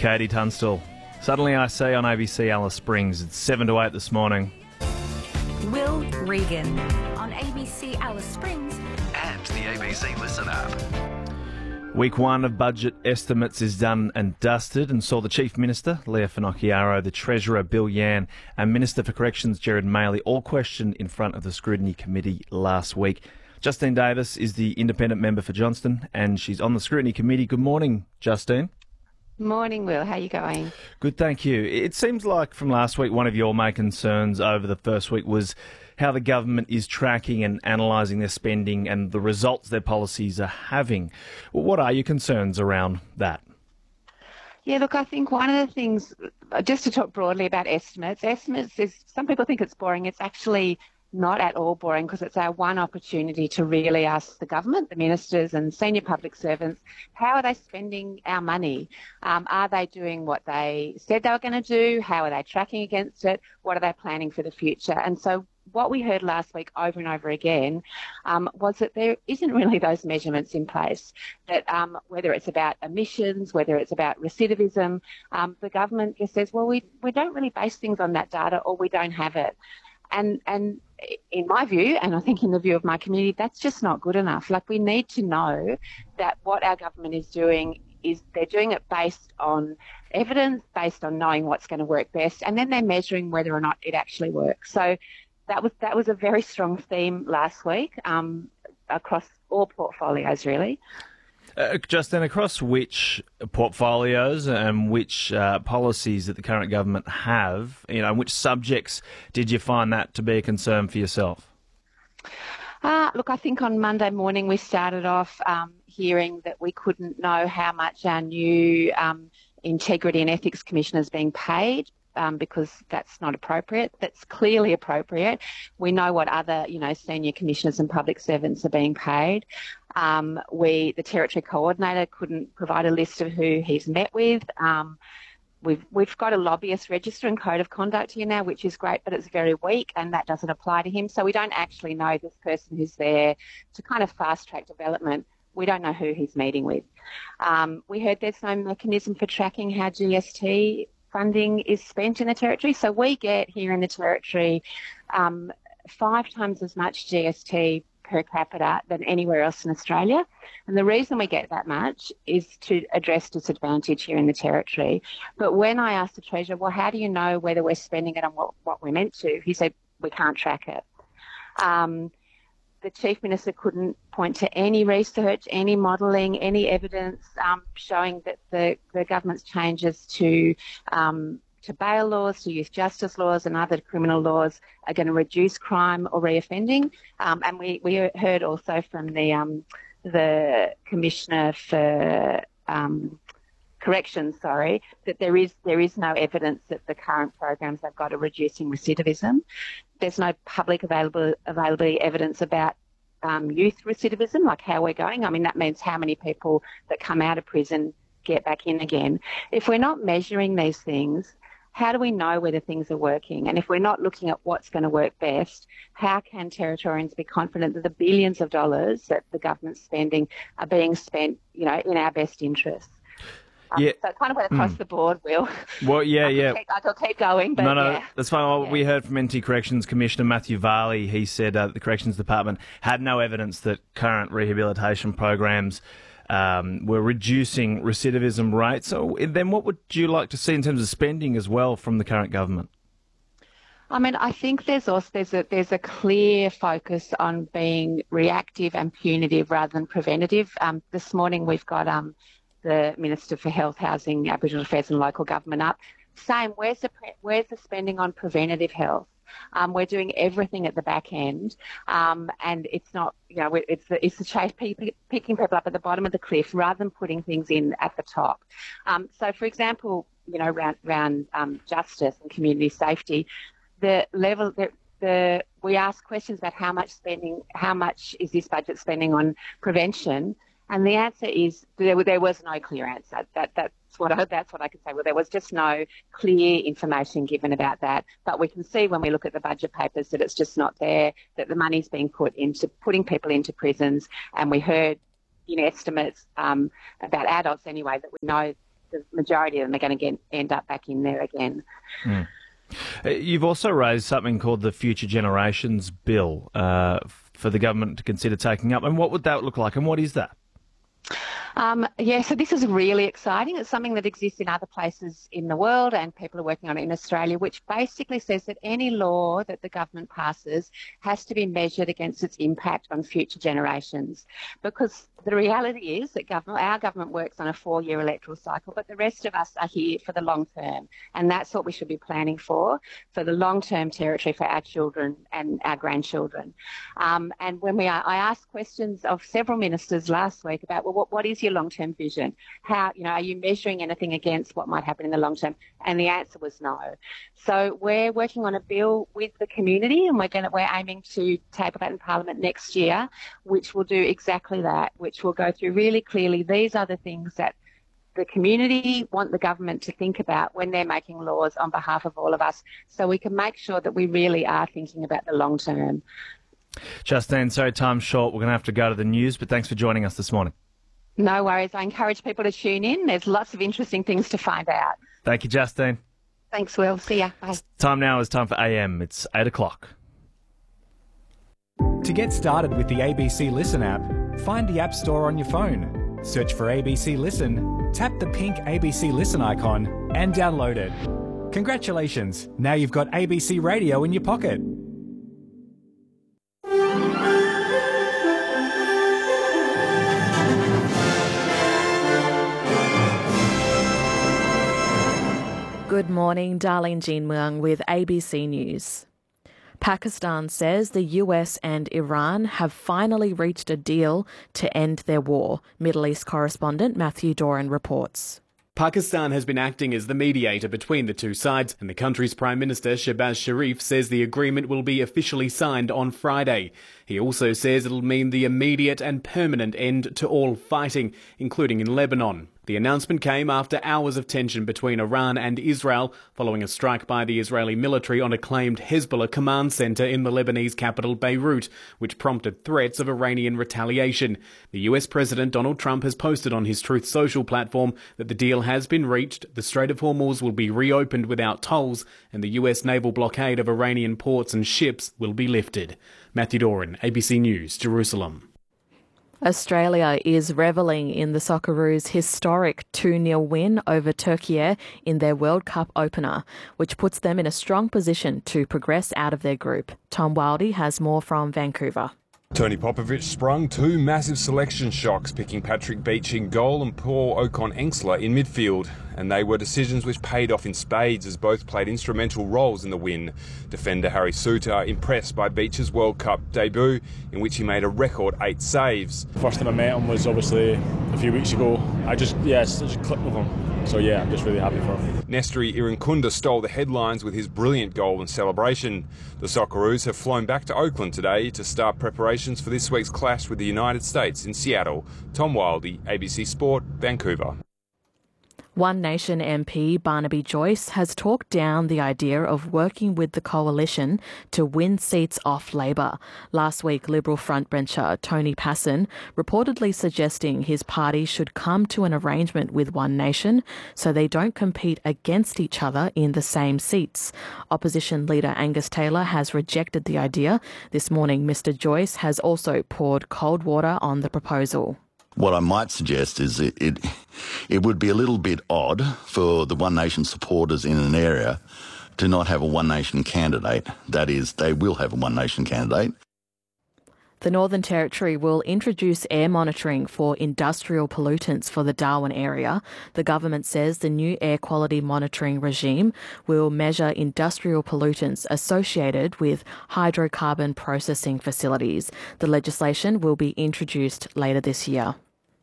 Katie Tunstall. Suddenly I see on ABC Alice Springs. It's 7 to 8 this morning. Will Regan on ABC Alice Springs and the ABC Listen app. Week one of budget estimates is done and dusted and saw the Chief Minister, Leah Finocchiaro, the Treasurer, Bill Yan, and Minister for Corrections, Gerard Maley, all questioned in front of the Scrutiny Committee last week. Justine Davis is the independent member for Johnston and she's on the Scrutiny Committee. Good morning, Justine. Morning, Will. How are you going? Good, thank you. It seems like from last week, one of your main concerns over the first week was how the government is tracking and analysing their spending and the results their policies are having. What are your concerns around that? Yeah, look, I think one of the things, just to talk broadly about estimates is, some people think it's boring. It's actually not at all boring because it's our one opportunity to really ask the government, the ministers and senior public servants, how are they spending our money? Are they doing what they said they were going to do? How are they tracking against it? What are they planning for the future? And so what we heard last week over and over again was that there isn't really those measurements in place, that whether it's about emissions, whether it's about recidivism, the government just says, well, we don't really base things on that data or we don't have it. And in my view, and I think in the view of my community, that's just not good enough. Like, we need to know that what our government is doing is they're doing it based on evidence, based on knowing what's going to work best, and then they're measuring whether or not it actually works. So that was a very strong theme last week across all portfolios, really. Justine, across which portfolios and which policies that the current government have, which subjects did you find that to be a concern for yourself? Look, I think on Monday morning we started off hearing that we couldn't know how much our new Integrity and Ethics Commissioner is being paid. Because that's not appropriate. That's clearly appropriate. We know what other, senior commissioners and public servants are being paid. The Territory Coordinator couldn't provide a list of who he's met with. We've got a lobbyist register and code of conduct here now, which is great, but it's very weak and that doesn't apply to him. So we don't actually know this person who's there to kind of fast-track development. We don't know who he's meeting with. We heard there's no mechanism for tracking how GST funding is spent in the Territory. So we get here in the Territory 5 times as much GST per capita than anywhere else in Australia. And the reason we get that much is to address disadvantage here in the Territory. But when I asked the Treasurer, well, how do you know whether we're spending it on what we're meant to? He said, we can't track it. The Chief Minister couldn't point to any research, any modelling, any evidence showing that the government's changes to bail laws, to youth justice laws and other criminal laws are going to reduce crime or reoffending. And we heard also from the Commissioner for Corrections, that there is no evidence that the current programs they've got are reducing recidivism. There's no public availability evidence about youth recidivism, like how we're going. I mean, that means how many people that come out of prison get back in again. If we're not measuring these things, how do we know whether things are working? And if we're not looking at what's going to work best, how can Territorians be confident that the billions of dollars that the government's spending are being spent, in our best interests? Yeah. So it kind of went across the board, Will. Well, yeah. I could keep going, but No, that's fine. Well, we heard from NT Corrections Commissioner Matthew Varley. He said the Corrections Department had no evidence that current rehabilitation programs were reducing recidivism rates. So then what would you like to see in terms of spending as well from the current government? I mean, I think there's a clear focus on being reactive and punitive rather than preventative. This morning we've got the Minister for Health, Housing, Aboriginal Affairs and Local Government up, saying where's the spending on preventative health? We're doing everything at the back end, and it's not, it's the chase, picking people up at the bottom of the cliff rather than putting things in at the top. So, for example, around justice and community safety, the level that we ask questions about how much is this budget spending on prevention. And the answer is there was no clear answer. That's what I could say. Well, there was just no clear information given about that. But we can see when we look at the budget papers that it's just not there, that the money's being put into putting people into prisons. And we heard in estimates about adults anyway that we know the majority of them are going to end up back in there again. Mm. You've also raised something called the Future Generations Bill for the government to consider taking up. And what would that look like, and what is that? So this is really exciting. It's something that exists in other places in the world, and people are working on it in Australia, which basically says that any law that the government passes has to be measured against its impact on future generations. Because the reality is that our government works on a 4-year electoral cycle, but the rest of us are here for the long term. And that's what we should be planning for the long-term territory for our children and our grandchildren. And when I asked questions of several ministers last week about, well, what is your long-term vision? How, are you measuring anything against what might happen in the long term? And the answer was no. So we're working on a bill with the community, and we're aiming to table that in Parliament next year, which will do exactly that, which will go through really clearly, these are the things that the community want the government to think about when they're making laws on behalf of all of us, so we can make sure that we really are thinking about the long term. Justine, sorry, time's short. We're going to have to go to the news, but thanks for joining us this morning. No worries. I encourage people to tune in. There's lots of interesting things to find out. Thank you, Justine. Thanks, Will. See ya. Bye. Time now is time for AM. It's 8 o'clock. To get started with the ABC Listen app, find the App Store on your phone, search for ABC Listen, tap the pink ABC Listen icon and download it. Congratulations, now you've got ABC Radio in your pocket. Good morning, Darlene Jean Muang with ABC News. Pakistan says the US and Iran have finally reached a deal to end their war. Middle East correspondent Matthew Doran reports. Pakistan has been acting as the mediator between the two sides, and the country's Prime Minister Shehbaz Sharif says the agreement will be officially signed on Friday. He also says it'll mean the immediate and permanent end to all fighting, including in Lebanon. The announcement came after hours of tension between Iran and Israel following a strike by the Israeli military on a claimed Hezbollah command centre in the Lebanese capital Beirut, which prompted threats of Iranian retaliation. The US President Donald Trump has posted on his Truth Social platform that the deal has been reached, the Strait of Hormuz will be reopened without tolls, and the US naval blockade of Iranian ports and ships will be lifted. Matthew Doran, ABC News, Jerusalem. Australia is revelling in the Socceroos' historic 2-0 win over Turkey in their World Cup opener, which puts them in a strong position to progress out of their group. Tom Wildy has more from Vancouver. Tony Popovic sprung 2 massive selection shocks, picking Patrick Beach in goal and Paul Ocon-Engsler in midfield. And they were decisions which paid off in spades, as both played instrumental roles in the win. Defender Harry Souttar impressed by Beach's World Cup debut, in which he made a record 8 saves. First time I met him was obviously a few weeks ago. I just clicked with him. So yeah, I'm just really happy for him. Nestri Irankunda stole the headlines with his brilliant goal and celebration. The Socceroos have flown back to Oakland today to start preparations for this week's clash with the United States in Seattle. Tom Wildy, ABC Sport, Vancouver. One Nation MP Barnaby Joyce has talked down the idea of working with the coalition to win seats off Labor. Last week, Liberal frontbencher Tony Passon reportedly suggesting his party should come to an arrangement with One Nation so they don't compete against each other in the same seats. Opposition leader Angus Taylor has rejected the idea. This morning, Mr Joyce has also poured cold water on the proposal. What I might suggest is it would be a little bit odd for the One Nation supporters in an area to not have a One Nation candidate. That is, they will have a One Nation candidate. The Northern Territory will introduce air monitoring for industrial pollutants for the Darwin area. The government says the new air quality monitoring regime will measure industrial pollutants associated with hydrocarbon processing facilities. The legislation will be introduced later this year.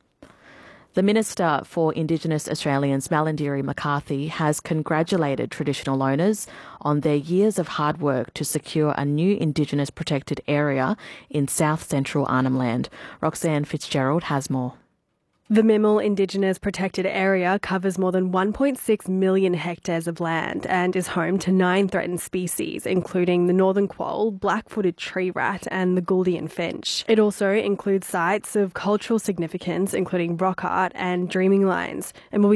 The Minister for Indigenous Australians, Malarndirri McCarthy, has congratulated traditional owners on their years of hard work to secure a new Indigenous protected area in south-central Arnhem Land. Roxanne Fitzgerald has more. The Mimal Indigenous Protected Area covers more than 1.6 million hectares of land and is home to 9 threatened species, including the northern quoll, black-footed tree rat and the Gouldian finch. It also includes sites of cultural significance, including rock art and dreaming lines, and will be